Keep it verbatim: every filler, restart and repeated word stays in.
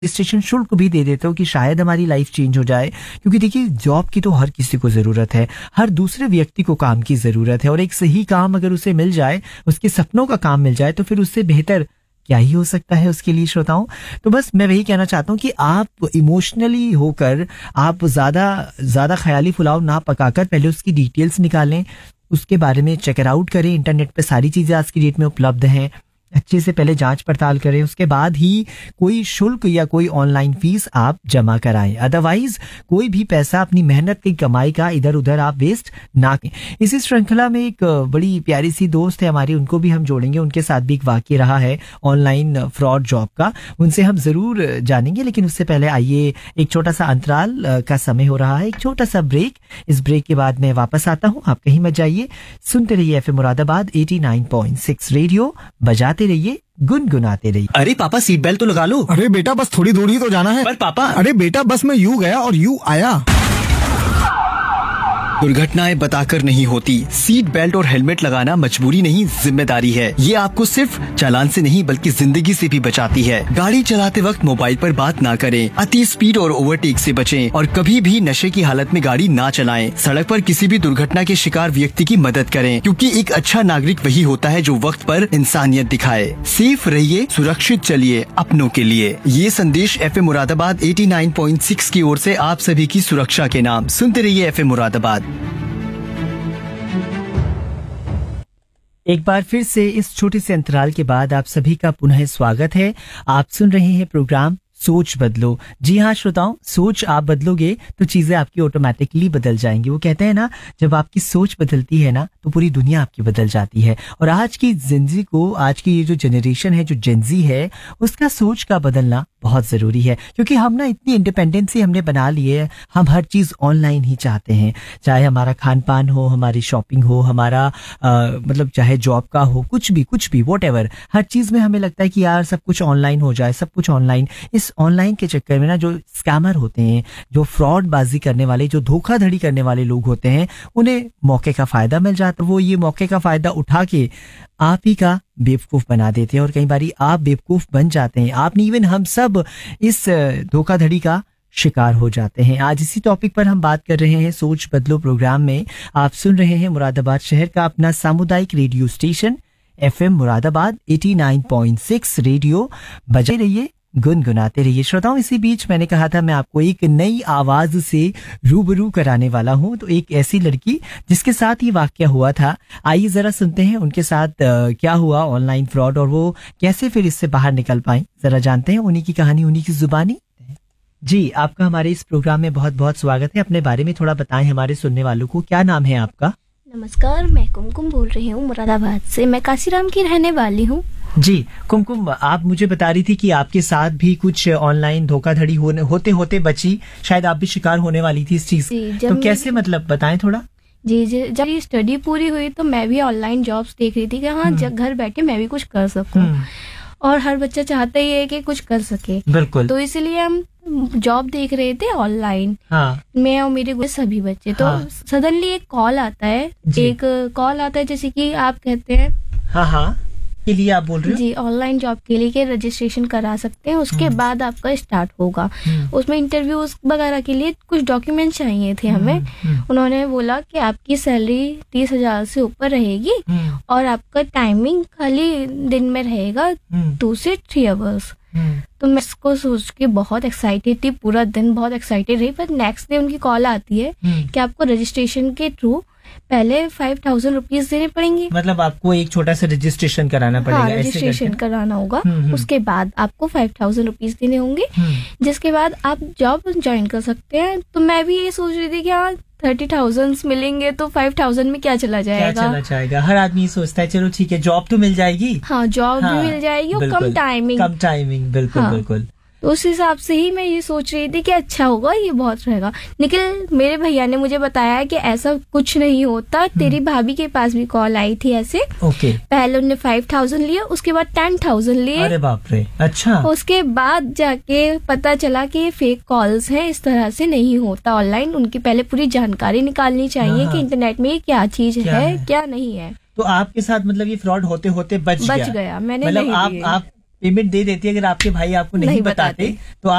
Registration शुल्क भी दे देते हो कि शायद हमारी लाइफ चेंज हो जाए, क्योंकि देखिए जॉब की तो हर किसी को ज़रूरत है, हर दूसरे व्यक्ति को काम की ज़रूरत है, और एक सही काम अगर उसे मिल जाए, उसके सपनों का काम मिल जाए, तो फिर उससे बेहतर क्या ही हो सकता है उसके लिए श्रोताओं। तो बस मैं वही कहना चाहता हूँ कि आप इमोशनली होकर आप ज़्यादा ज़्यादा ख्याली पुलाव ना पकाकर पहले उसकी डिटेल्स निकालें, उसके बारे में चेक आउट करें। इंटरनेट पे सारी चीज़ें आज की डेट में उपलब्ध हैं, अच्छे से पहले जांच पड़ताल करें, उसके बाद ही कोई शुल्क या कोई ऑनलाइन फीस आप जमा कराएं। अदरवाइज कोई भी पैसा अपनी मेहनत की कमाई का इधर उधर आप वेस्ट ना करें। इसी श्रृंखला में एक बड़ी प्यारी सी दोस्त है हमारी, उनको भी हम जोड़ेंगे, उनके साथ भी एक वाकया रहा है ऑनलाइन फ्रॉड जॉब का, उनसे हम जरूर जानेंगे। लेकिन उससे पहले आइए, एक छोटा सा अंतराल का समय हो रहा है, एक छोटा सा ब्रेक। इस ब्रेक के बाद मैं वापस आता हूँ, आप कहीं मत जाइए, सुनते रहिए FM Moradabad eighty nine point six radio, बजाते रहिए, गुनगुनाते रहिए। अरे पापा सीट बेल्ट तो लगा लो। अरे बेटा बस थोड़ी दूर ही तो जाना है। पर पापा। अरे बेटा बस मैं यूं गया और यूं आया। दुर्घटनाएं बताकर नहीं होती, सीट बेल्ट और हेलमेट लगाना मजबूरी नहीं जिम्मेदारी है। ये आपको सिर्फ चालान से नहीं बल्कि जिंदगी से भी बचाती है। गाड़ी चलाते वक्त मोबाइल पर बात ना करें, अति स्पीड और ओवरटेक से बचें और कभी भी नशे की हालत में गाड़ी ना चलाएं। सड़क पर किसी भी दुर्घटना के शिकार व्यक्ति की मदद करें, क्योंकि एक अच्छा नागरिक वही होता है जो वक्त पर इंसानियत दिखाए। सेफ रहिए, सुरक्षित चलिए अपनों के लिए। ये संदेश FM Moradabad eighty nine point six की ओर से आप सभी की सुरक्षा के नाम। सुनते रहिए एफएम मुरादाबाद। एक बार फिर से इस छोटे से अंतराल के बाद आप सभी का पुनः स्वागत है। आप सुन रहे हैं प्रोग्राम सोच बदलो। जी हाँ श्रोताओं, सोच आप बदलोगे तो चीजें आपकी ऑटोमेटिकली बदल जाएंगी। वो कहते हैं ना, जब आपकी सोच बदलती है ना तो पूरी दुनिया आपकी बदल जाती है। और आज की जिंदगी को, आज की ये जो जनरेशन है, जो जेंजी है, उसका सोच का बदलना बहुत जरूरी है, क्योंकि हम ना इतनी इंडिपेंडेंसी हमने बना ली है, हम हर चीज ऑनलाइन ही चाहते हैं। चाहे हमारा खान पान हो, हमारी शॉपिंग हो, हमारा आ, मतलब चाहे जॉब का हो, कुछ भी कुछ भी वॉट एवर, हर चीज में हमें लगता है कि यार सब कुछ ऑनलाइन हो जाए, सब कुछ ऑनलाइन। इस ऑनलाइन के चक्कर में ना जो स्कैमर होते हैं, जो फ्रॉड बाजी करने वाले, जो धोखाधड़ी करने वाले लोग होते हैं, उन्हें मौके का फायदा मिल जाता है। वो ये मौके का फायदा उठा के आप ही का बेवकूफ बना देते हैं, और कई बारी आप बेवकूफ बन जाते हैं। आप नहीं, इवन हम सब इस धोखाधड़ी का शिकार हो जाते हैं। आज इसी टॉपिक पर हम बात कर रहे हैं सोच बदलो प्रोग्राम में। आप सुन रहे हैं मुरादाबाद शहर का अपना सामुदायिक radio station FM Moradabad eighty nine point six radio, बजाते रहिए, गुनगुनाते रहिए। श्रोताओं, इसी बीच मैंने कहा था मैं आपको एक नई आवाज से रूबरू कराने वाला हूं। तो एक ऐसी लड़की जिसके साथ ये वाकया हुआ था, आइए जरा सुनते हैं उनके साथ आ, क्या हुआ ऑनलाइन फ्रॉड, और वो कैसे फिर इससे बाहर निकल पाई। जरा जानते हैं उन्हीं की कहानी, उन्हीं की जुबानी। जी, आपका हमारे इस प्रोग्राम में बहुत बहुत स्वागत है। अपने बारे में थोड़ा बताएं हमारे सुनने वालों को, क्या नाम है आपका? नमस्कार, मैं कुमकुम बोल रही हूँ मुरादाबाद से। मैं काशीराम की रहने वाली हूँ। जी कुमकुम, आप मुझे बता रही थी कि आपके साथ भी कुछ ऑनलाइन धोखाधड़ी होने होते होते बची, शायद आप भी शिकार होने वाली थी इस चीज। तो कैसे, मतलब बताएं थोड़ा। जी जी जब ये स्टडी पूरी हुई तो मैं भी ऑनलाइन जॉब्स देख रही थी कि हाँ घर बैठे मैं भी कुछ कर सकूं, और हर बच्चा चाहता ही है कि कुछ कर सके। बिल्कुल। तो इसलिए हम जॉब देख रहे थे ऑनलाइन। हाँ। मैं और मेरे सभी बच्चे। तो हाँ। सडनली एक कॉल आता है, एक कॉल आता है जैसे कि आप कहते हैं, हाँ हाँ के लिए आप बोल रहे हो? जी, ऑनलाइन जॉब के लिए के रजिस्ट्रेशन करा सकते हैं, उसके बाद आपका स्टार्ट होगा। उसमें इंटरव्यूज वगैरह के लिए कुछ डॉक्यूमेंट चाहिए थे हमें। उन्होंने बोला कि आपकी सैलरी तीस हजार से ऊपर रहेगी और आपका टाइमिंग खाली दिन में रहेगा टू से थ्री आवर्स। तो मैं इसको सोच के बहुत एक्साइटेड थी, पूरा दिन बहुत एक्साइटेड रही। पर नेक्स्ट डे उनकी कॉल आती है कि आपको रजिस्ट्रेशन के थ्रू पहले फाइव थाउजेंड रुपीज देने पड़ेंगे। मतलब आपको एक छोटा सा रजिस्ट्रेशन कराना पड़ेगा। हाँ, रजिस्ट्रेशन कराना होगा। उसके बाद आपको फाइव थाउजेंड रुपीज देने होंगे, जिसके बाद आप जॉब ज्वाइन कर सकते हैं। तो मैं भी ये सोच रही थी कि हाँ थर्टी थाउजेंड मिलेंगे तो फाइव थाउजेंड में क्या चला जाएगा, क्या चला जाएगा। हर आदमी सोचता है चलो ठीक है जॉब तो मिल जाएगी। हाँ, जॉब हाँ, भी मिल जाएगी और कम टाइमिंग कम टाइमिंग बिल्कुल हाँ, बिल्कुल। तो उस हिसाब से ही मैं ये सोच रही थी कि अच्छा होगा, ये बहुत रहेगा। निखिल मेरे भैया ने मुझे बताया कि ऐसा कुछ नहीं होता। तेरी भाभी के पास भी कॉल आई थी ऐसे। ओके। पहले उन्होंने फाइव थाउजेंड लिया, उसके बाद टेन थाउजेंड लिए। अरे बाप रे, अच्छा। उसके बाद जाके पता चला कि ये फेक कॉल्स हैं, इस तरह से नहीं होता ऑनलाइन। उनकी पहले पूरी जानकारी निकालनी चाहिए कि इंटरनेट में क्या चीज है, है क्या नहीं है। तो आपके साथ मतलब ये फ्रॉड होते होते बच बच गया, गया मैंने मतलब नहीं आप दिए। आप पेमेंट दे देती अगर आपके भाई आपको नहीं, नहीं बताते बताते। तो